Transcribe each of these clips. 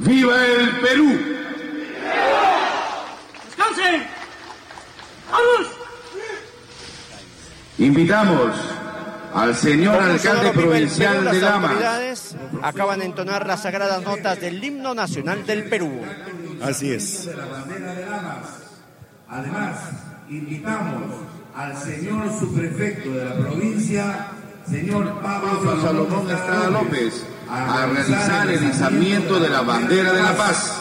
¡Viva el Perú! ¡Descansen! ¡Vamos! Invitamos al señor alcalde provincial de Lamas. Las autoridades acaban de entonar las sagradas notas del himno nacional del Perú. Así es. De la bandera de Lamas. Además, invitamos al señor subprefecto de la provincia, señor Pablo Salomón Estrada López, a realizar el izamiento de la bandera de la paz.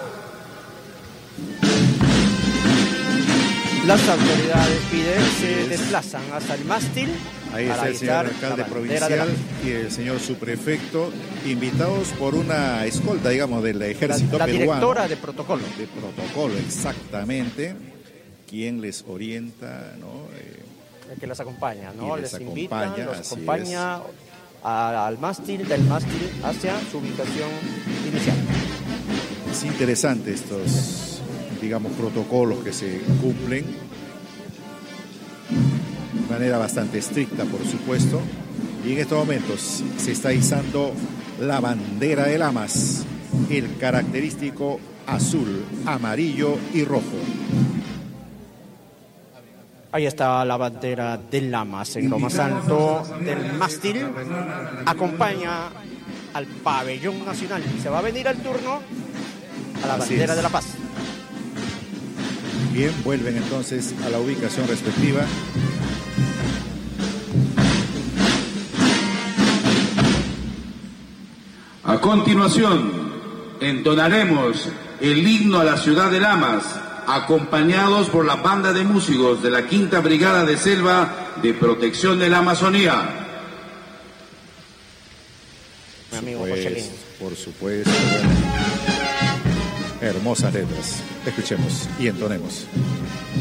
Las autoridades piden se desplazan hasta el mástil. Ahí está el señor alcalde provincial y el señor subprefecto, invitados por una escolta, digamos, del ejército peruano. La directora de protocolo. De protocolo, exactamente. Quien les orienta, ¿no? El que les acompaña, ¿no? Les invita, los así acompaña al mástil, del mástil hacia su ubicación inicial. Es interesante estos, digamos, protocolos que se cumplen de manera bastante estricta, por supuesto. Y en estos momentos se está izando la bandera de Lamas, el característico azul, amarillo y rojo. Ahí está la bandera de Lamas en lo más alto del mástil. Acompaña al pabellón nacional. Se va a venir el turno a la bandera de la paz. Bien, vuelven entonces a la ubicación respectiva. A continuación, entonaremos el himno a la ciudad de Lamas, acompañados por la banda de músicos de la 5ª Brigada de Selva de Protección de la Amazonía. Mi amigo José. Por supuesto. Hermosas letras. Escuchemos y entonemos.